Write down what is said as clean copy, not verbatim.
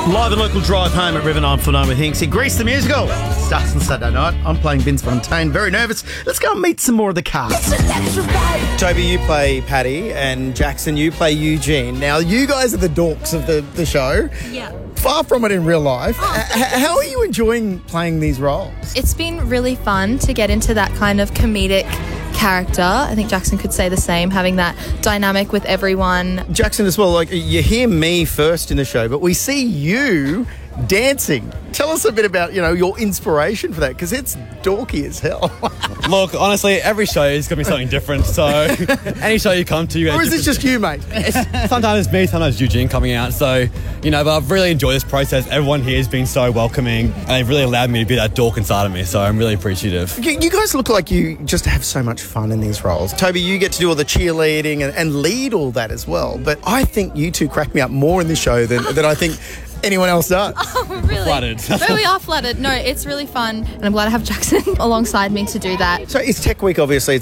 Live and local drive home at River 949 with Hinksy. Grease the musical starts on Saturday night. I'm playing Vince Fontaine. Very nervous. Let's go and meet some more of the cast. Toby, you play Paddy, and Jackson, you play Eugene. Now, you guys are the dorks of the show. Yeah. Far from it in real life. How are you enjoying playing these roles? It's been really fun to get into that kind of comedic character. I think Jackson could say the same, having that dynamic with everyone. Jackson as well, like, you hear me first in the show, but we see you dancing. Tell us a bit about, your inspiration for that, because it's dorky as hell. Look, honestly, every show is going to be something different, so any show you come to... You or is this just you, mate? Sometimes it's me, sometimes Eugene coming out, so, but I've really enjoyed this process. Everyone here has been so welcoming, and they've really allowed me to be that dork inside of me, so I'm really appreciative. You guys look like you just have so much fun in these roles. Toby, you get to do all the cheerleading and lead all that as well, but I think you two crack me up more in this show than I think anyone else does. Oh, really? Flattered. No, we are flattered. No, it's really fun, and I'm glad I have Jackson alongside me to do that. So it's Tech Week, obviously.